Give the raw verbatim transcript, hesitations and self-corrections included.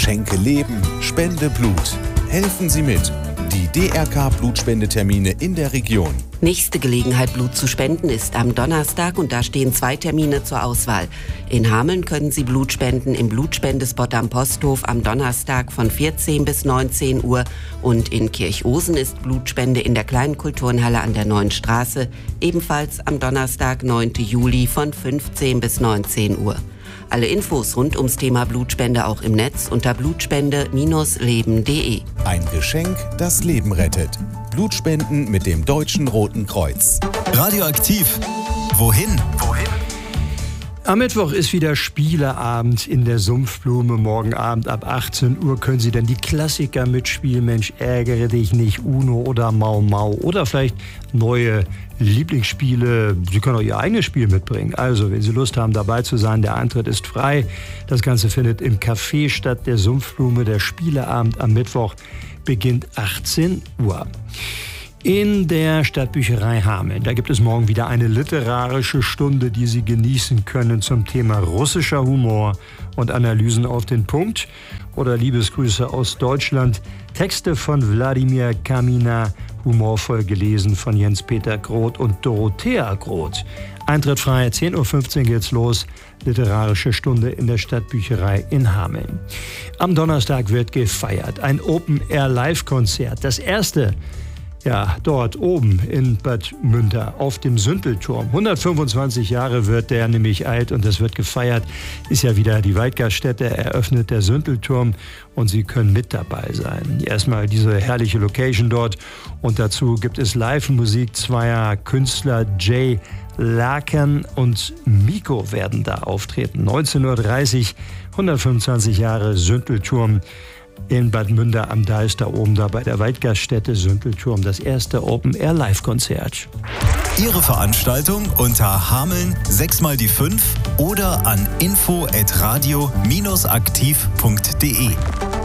Schenke Leben, spende Blut. Helfen Sie mit. Die D R K-Blutspendetermine in der Region. Nächste Gelegenheit, Blut zu spenden, ist am Donnerstag und da stehen zwei Termine zur Auswahl. In Hameln können Sie Blut spenden im Blutspendespot am Posthof am Donnerstag von vierzehn bis neunzehn Uhr und in Kirchhosen ist Blutspende in der kleinen Kulturnhalle an der Neuen Straße, ebenfalls am Donnerstag, neunten Juli von fünfzehn bis neunzehn Uhr. Alle Infos rund ums Thema Blutspende auch im Netz unter blutspende Bindestrich leben punkt de. Ein Geschenk, das Leben rettet. Blutspenden mit dem Deutschen Roten Kreuz. Radioaktiv. Wohin? Wohin? Am Mittwoch ist wieder Spieleabend in der Sumpfblume. Morgen Abend ab achtzehn Uhr können Sie dann die Klassiker mitspielen. Mensch, ärgere dich nicht, Uno oder Mau Mau. Oder vielleicht neue Lieblingsspiele. Sie können auch Ihr eigenes Spiel mitbringen. Also, wenn Sie Lust haben, dabei zu sein, der Eintritt ist frei. Das Ganze findet im Café statt, der Sumpfblume. Der Spieleabend am Mittwoch beginnt achtzehn Uhr. In der Stadtbücherei Hameln, da gibt es morgen wieder eine literarische Stunde, die Sie genießen können zum Thema russischer Humor und Analysen auf den Punkt. Oder Liebesgrüße aus Deutschland, Texte von Wladimir Kamina, humorvoll gelesen von Jens-Peter Groth und Dorothea Groth. Eintritt frei, zehn Uhr fünfzehn geht's los, literarische Stunde in der Stadtbücherei in Hameln. Am Donnerstag wird gefeiert, ein Open-Air-Live-Konzert, das erste. Ja, dort oben in Bad Münder auf dem Süntelturm. hundertfünfundzwanzig Jahre wird der nämlich alt und das wird gefeiert. Ist ja wieder die Waldgaststätte, eröffnet der Süntelturm und Sie können mit dabei sein. Erstmal diese herrliche Location dort und dazu gibt es Live-Musik zweier Künstler, Jay Laken und Miko werden da auftreten. neunzehn Uhr dreißig, hundertfünfundzwanzig Jahre Süntelturm. In Bad Münder am Deis, da oben da bei der Waldgaststätte Süntelturm, das erste Open-Air-Live-Konzert. Ihre Veranstaltung unter Hameln sechs mal die fünf oder an info at radio aktiv punkt de.